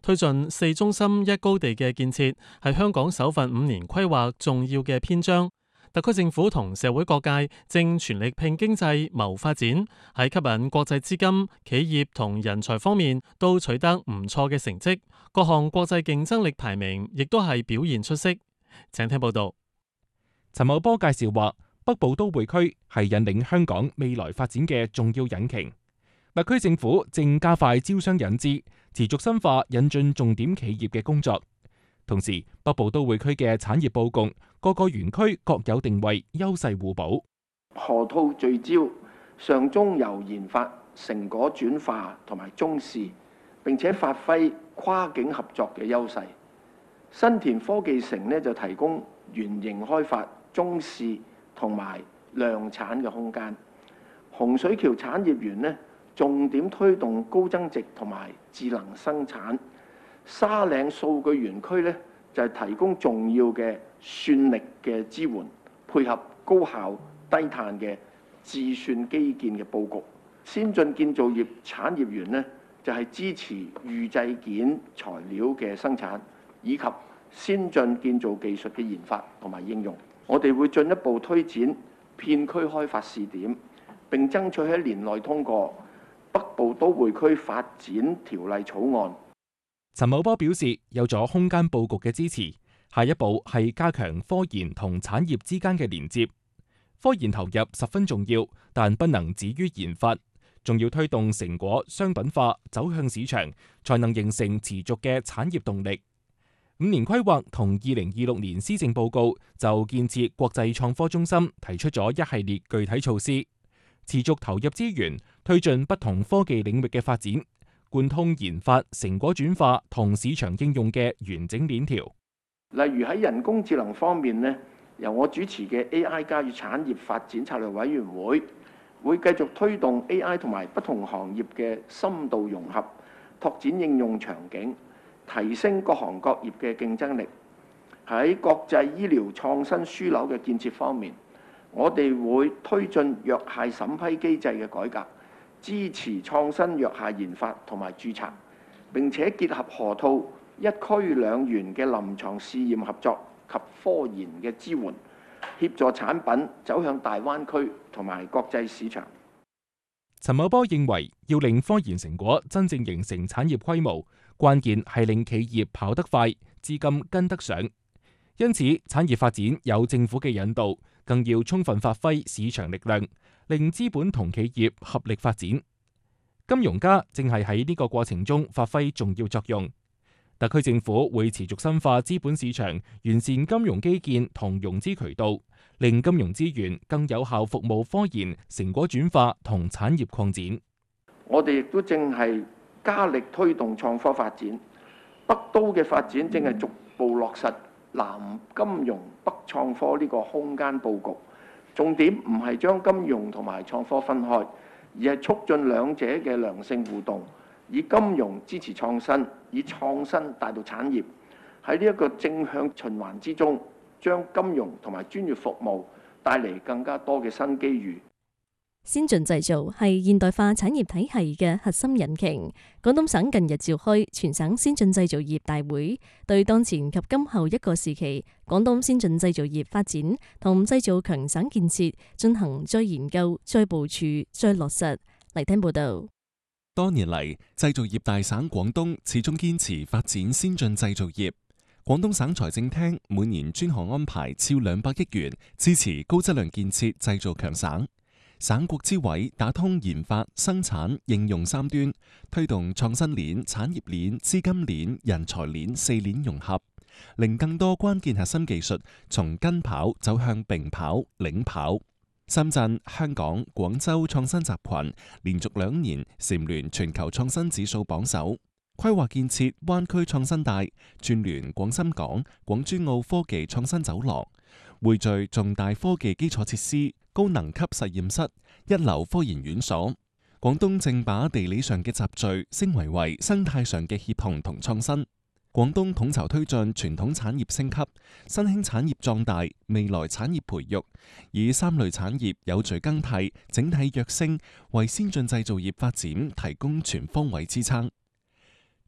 推進4中心1高地嘅建設，係香港首份5年規劃重要嘅篇章。特區政府同社會各界正全力拼經濟謀發展，喺吸引國際資金、企業同人才方面都取得唔錯嘅成績，各項國際競爭力排名亦都係表現出色。請聽報道。 陳茂波介紹話，北部都會區係引領香港未來發展嘅重要引擎。特區政府正加快招商引資，持續深化引進重點企業嘅工作。同時，北部都會區嘅產業佈局，各個園區各有定位，優勢互補。 河套聚焦上中游研發成果轉化同埋中視，並且發揮跨境合作嘅優勢。新田科技城呢就提供原型開發、中視同埋量產嘅空間。洪水橋產業園呢重點推動高增值同埋智能生產。沙嶺數據園區呢，就係提供重要嘅算力嘅支援，配合高效低碳嘅自算基建嘅佈局。先進建造業產業園呢，就係支持預製件材料嘅生產，以及先進建造技術嘅研發同埋應用。我哋會進一步推展片區開發試點，並爭取喺年內通過北部都會區發展條例草案。 陳茂波表示，有咗空間佈局嘅支持，下一步係加強科研同產業之間嘅連接。科研投入十分重要，但不能止於研發，仲要推動成果商品化，走向市場，才能形成持續嘅產業動力。5年規劃同2026年施政報告就建設國際創科中心提出咗一系列具體措施，持續投入資源，推進不同科技領域嘅發展，貫通研發、成果轉化同市場應用嘅完整鏈條。 例如喺人工智能方面呢，由我主持嘅 AI 加與產業發展策略委員會，會繼續推動 AI 同埋不同行業嘅深度融合，拓展應用場景，提升各行各業嘅競爭力。喺國際醫療創新樞紐嘅建設方面，我哋會推進藥械審批機制嘅改革，支持創新藥械研發同埋註冊，並且結合河套一區兩園嘅臨床試驗合作及科研嘅支援，協助產品走向大灣區同埋國際市場。 陳茂波認為，要令科研成果真正形成產業規模，關鍵係令企業跑得快，資金跟得上。因此，產業發展有政府嘅引導，更要充分發揮市場力量，令資本同企業合力發展。金融家正係喺呢個過程中發揮重要作用。特區政府會持續深化資本市場，完善金融基建同融資渠道，令金融資源更有效服務科研、成果轉化同產業擴展。 我哋亦都正係加力推動創科發展，北都嘅發展正係逐步落實南金融北創科呢個空間佈局。重點唔係將金融同埋創科分開，而係促進兩者嘅良性互動，以金融支持創新，以創新帶到產業。喺呢一個正向循環之中，將金融同埋專業服務帶嚟更加多嘅新機遇。 先進製造係現代化產業體系嘅核心引擎。廣東省近日召開全省先進製造業大會，對當前及今後一個時期廣東先進製造業發展同製造強省建設進行再研究、再部署、再落實。嚟聽報道。 多年嚟，製造業大省廣東始終堅持發展先進製造業。廣東省財政廳每年專項安排超200億元支持高質量建設製造強省。省國資委打通研發、生產、應用三端，推動創新鏈、產業鏈、資金鏈、人才鏈4鏈融合，令更多關鍵核心技術從跟跑走向並跑、領跑。深圳、香港、廣州創新集群連續2年蟬聯全球創新指數榜首。規劃建設灣區創新帶，串聯廣深港、廣珠澳科技創新走廊，匯聚重大科技基礎設施、高能級實驗室、一流科研院所。廣東正把地理上嘅集聚升為生態上嘅協同同創新。廣東統籌推進傳統產業升級、新興產業壯大、未來產業培育，以3類產業有序更替、整體躍升，為先進製造業發展提供全方位支撐。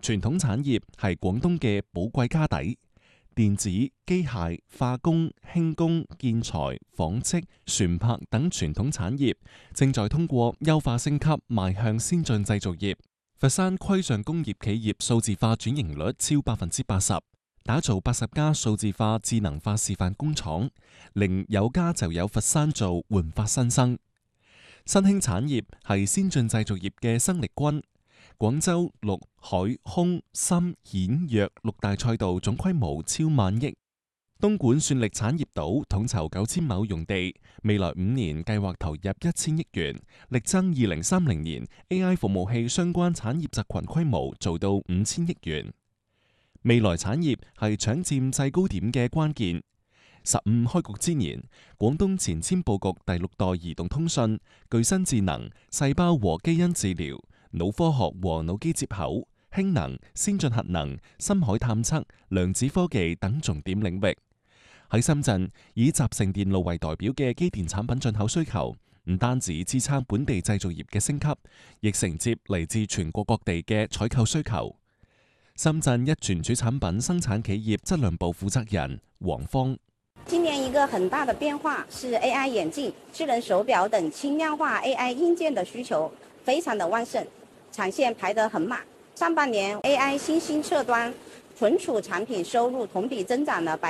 傳統產業係廣東嘅寶貴家底，電子、機械、化工、輕工、建材、紡織、船舶等傳統產業正在通過優化升級邁向先進製造業。佛山規上工業企業數字化轉型率超80%，打造80家數字化智能化示範工廠，令有家就有佛山做煥發新生。新興產業係先進製造業嘅生力軍。廣州陸海空深顯藥6大賽道總規模超萬億。東莞算力產業島統籌9000畝用地，未來5年計劃投入1000億元，力爭2030年 AI 服務器相關產業集群規模做到5000億元。未來產業係搶佔制高點嘅關鍵。15開局之年，廣東前瞻佈局第6代移動通訊、具身智能、細胞和基因治療、腦科學和腦機接口、氫能、先進核能、深海探測、量子科技等重點領域。喺深圳，以集成電路為代表嘅機電產品進口需求，唔單止支撐本地製造業嘅升級，亦承接嚟自全國各地嘅採購需求。深圳一傳主產品生產企業質量部負責人黃芳： 今年一個很大的變化是 AI 眼鏡、智能手錶等輕量化 AI 硬件的需求非常的旺盛，產線排得很滿。上半年 AI 新興測端存儲產品收入同比增長了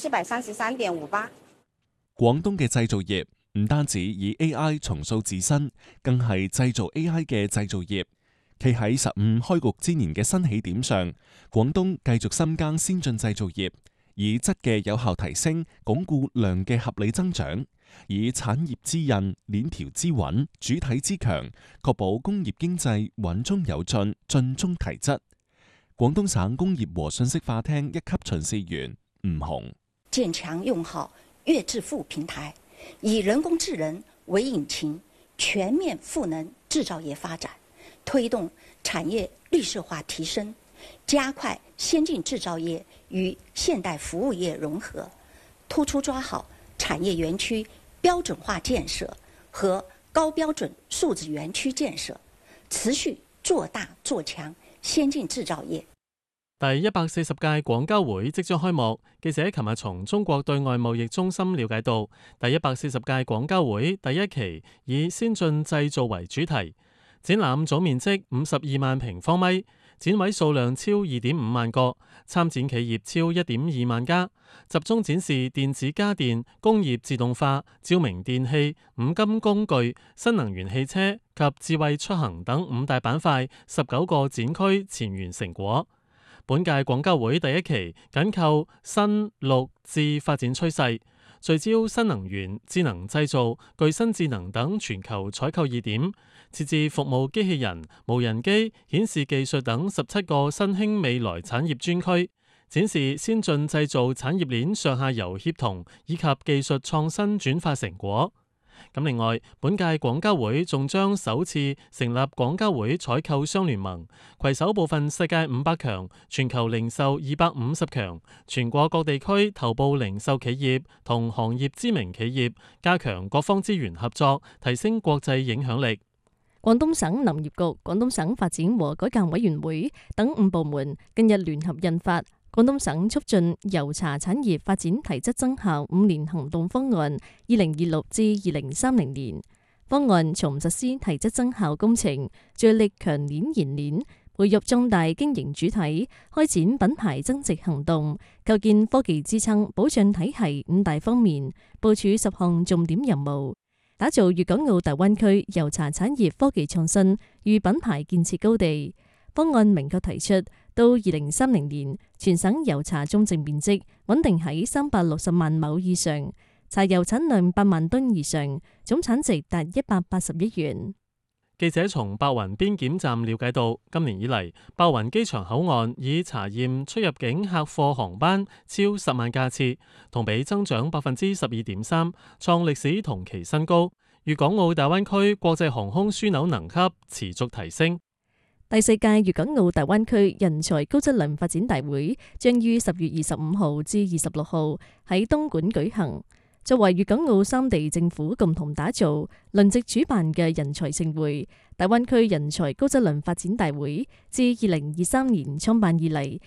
433.58%。 廣東嘅製造業唔單止以 AI 重塑自身，更係製造 AI 嘅製造業。企喺15開局之年嘅新起點上，廣東繼續深耕先進製造業，以質嘅有效提升鞏固量嘅合理增長，以產業之韌、鏈條之穩、主體之強，確保工業經濟穩中有進、進中提質。廣東省工業和信息化廳一級巡視員吳紅： 建強用好粵智庫平台，以人工智能為引擎，全面賦能製造業發展，推動產業綠色化提升，加快先進製造業與現代服務業融合，突出抓好產業園區標準化建設和高標準數字園區建設，持續做大做強先進製造業。 第140屆廣交會即將開幕，記者琴日從中國對外貿易中心了解到，第140屆廣交會第一期以先進製造為主題，展覽總面積52萬平方米，展位數量超2.5萬個，參展企業超1.2萬家，集中展示電子家電、工業自動化、照明電器、五金工具、新能源汽車及智慧出行等5大板塊19個展區前沿成果。本屆廣交會第一期緊扣新綠智發展趨勢，聚焦新能源、智能製造、具身智能等全球採購熱點，設置服務機器人、無人機、顯示技術等17個新興未來產業專區，展示先進製造產業鏈上下游協同以及技術創新轉化成果。咁另外，本屆廣交會仲將首次成立廣交會採購商聯盟，攜手部分世界500強、全球零售250強、全國各地區頭部零售企業同行業知名企業，加強各方資源合作，提升國際影響力。 廣東省林業局、廣東省發展和改革委員會等5部門近日聯合印發廣東省促進油茶產業發展提質增效5年行動方案 2026 至2030年。方案從實施提質增效工程，着力強鏈延鏈，培育壯大經營主體，開展品牌增值行動，構建科技支撐保障體系5大方面，部署10項重點任務，打造粵港澳大灣區油茶產業科技創新與品牌建設高地。方案明確提出，到2030年，全省油茶種植面積穩定喺360萬畝以上，茶油產量8萬噸以上，總產值達180億元。 記者從白雲邊檢站了解到，今年以嚟，白雲機場口岸以查驗出入境客貨航班超10萬架次，同比增長12.3%，創歷史同期新高。粵港澳大灣區國際航空樞紐能級持續提升。 第4屆粵港澳大灣區人才高質量發展大會將於10月25號至26號喺東莞舉行。 作為粵港澳三地政府共同打造、輪值主辦嘅人才盛會，大灣區人才高質量發展大會自2023年創辦以嚟，